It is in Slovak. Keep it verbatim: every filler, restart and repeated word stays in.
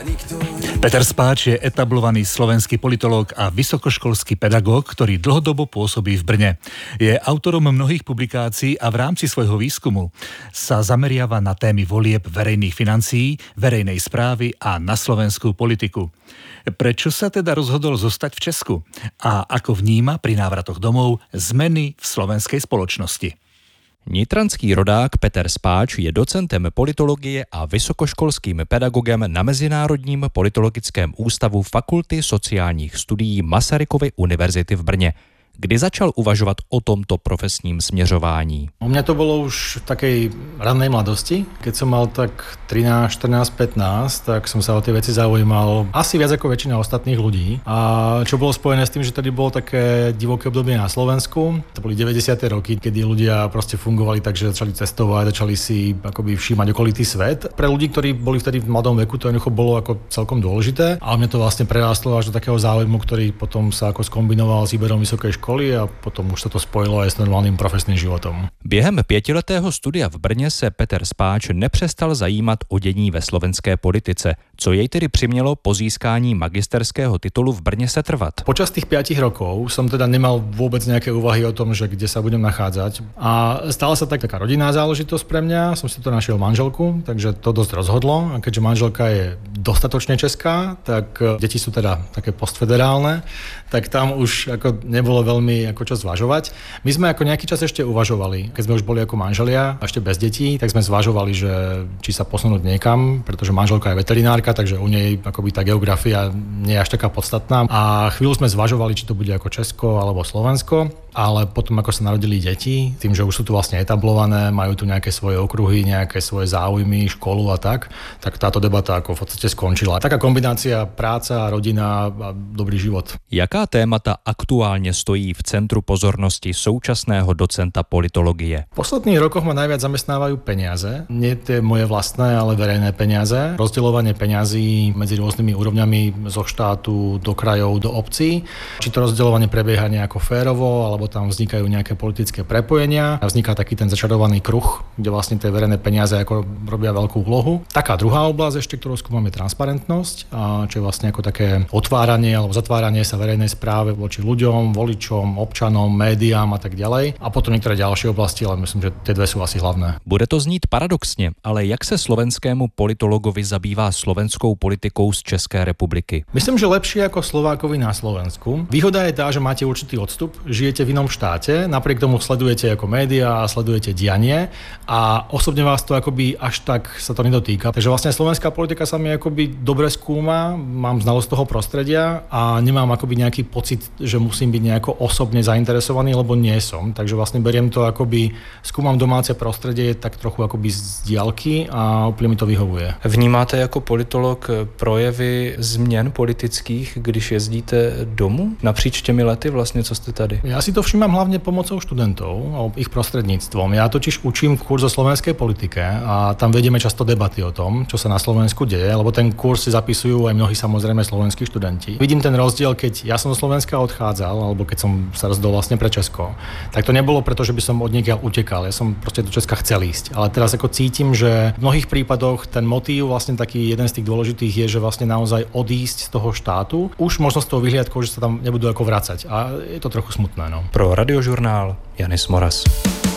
Peter Spáč je etablovaný slovenský politológ a vysokoškolský pedagóg, ktorý dlhodobo pôsobí v Brne. Je autorom mnohých publikácií a v rámci svojho výskumu sa zameriava na témy volieb, verejných financií, verejnej správy a na slovenskú politiku. Prečo sa teda rozhodol zostať v Česku? A ako vníma pri návratoch domov zmeny v slovenskej spoločnosti? Nitranský rodák Peter Spáč je docentem politologie a vysokoškolským pedagogem na Mezinárodním politologickém ústavu Fakulty sociálních studií Masarykovy univerzity v Brně. Kdy začal uvažovat o tomto profesním směřování? U mňa to bolo už v takej rannej mladosti. Keď som mal tak trinásť, štrnásť, pätnásť, tak som sa o tie veci zaujímal asi viac ako väčšina ostatných ľudí. A čo bolo spojené s tým, že tedy bolo také divoké obdobie na Slovensku. To boli deväťdesiate roky, kedy ľudia proste fungovali tak, že začali cestovať, začali si akoby všímať okolitý svet. Pre ľudí, ktorí boli vtedy v mladom veku, to jednoducho bolo ako celkom dôležité. A mňa to vlastne prerástlo až do takého záujmu, ktorý potom sa ako skombinoval s výberom vysokej školy a potom už sa to spojilo aj s normálnym profesným životom. Během pětiletého studia v Brně se Peter Spáč nepřestal zajímat o dění ve slovenské politice. Co jej tedy přimělo po získání magisterského titulu v Brně setrvat? Počas tých piatich rokov som teda nemal vôbec nejaké úvahy o tom, že kde sa budem nachádzať. A stala sa tak taká rodinná záležitosť pre mňa. Som si to našiel manželku, takže to dosť rozhodlo. A keďže manželka je dostatočne česká, tak deti sú teda také postfederálne, tak tam už ako nebolo veľmi ako čo zvažovať. My sme ako nejaký čas ešte uvažovali, keď sme už boli ako manželia, ešte bez detí, tak sme zvažovali, že či sa posunúť niekam, pretože manželka je veterinárka, takže u nej akoby tá geografia nie je až taká podstatná. A chvíľu sme zvažovali, či to bude ako Česko alebo Slovensko, ale potom ako sa narodili deti, tým, že už sú tu vlastne etablované, majú tu nejaké svoje okruhy, nejaké svoje záujmy, školu a tak, tak táto debata ako v podstate skončila. Taká kombinácia práca, rodina a dobrý život. Jaká témata aktuálne stojí v centru pozornosti současného docenta politologie? V posledných rokoch ma najviac zamestnávajú peniaze. Nie tie moje vlastné, ale verejné peniaze. Rozdeľovanie peňazí medzi rôznymi úrovňami zo štátu do krajov, do obcí. Či to rozdeľovanie prebieha nejako férovo, alebo tam vznikajú nejaké politické prepojenia. A vzniká taký ten začarovaný kruh, kde vlastne tie verejné peniaze ako robia veľkú úlohu. Taká druhá oblasť ešte, ktorú skúmam, je transparentnosť, a čo je vlastne ako také otváranie alebo zatváranie sa verejnej správe voči ľuďom, voličom, občanom, médiám a tak ďalej. A potom niektoré ďalšie oblasti, ale myslím, že tie dve sú asi hlavné. Bude to znít paradoxně, ale jak se slovenskému politologovi zabývá slovenskou politikou z České republiky? Myslím, že lepšie ako Slovákovi na Slovensku. Výhoda je tá, že máte určitý odstup, žijete v inom štáte, napriek tomu sledujete ako médiá a sledujete dianie a osobne vás to akoby až tak sa to nedotýka. Takže vlastne slovenská politika sa mi akoby dobre skúma, mám znalosť toho prostredia a nemám akoby nejaký pocit, že musím byť nejako osobne zainteresovaný, lebo nie som. Takže vlastne beriem to akoby, skúmam domáce prostredie tak trochu akoby z diaľky a úplne mi to vyhovuje. Vnímáte jako politolog projevy změn politických, když jezdíte domů napříč těmi lety vlastně, co jste tady? Ja si to všímam hlavne pomocou študentov a ich prostredníctvom. Ja totiž učím kurz o slovenskej politike a tam vedieme často debaty o tom, čo sa na Slovensku deje, lebo ten kurz si zapisujú aj mnohí samozrejme slovenskí študenti. Vidím ten rozdiel, keď ja som zo Slovenska odchádzal, alebo keď som sa rozdol vlastne pre Česko, tak to nebolo preto, že by som odniekiaľ utekal. Ja som proste do Česka chcel ísť. Ale teraz ako cítim, že v mnohých prípadoch ten motív, vlastne taký jeden z tých dôležitých je, že vlastne naozaj odísť z toho štátu, už možno z toho vyhliadkou, že sa tam nebudú ako vracať. A je to trochu smutné, no. Pro Radiožurnál Janis Moras.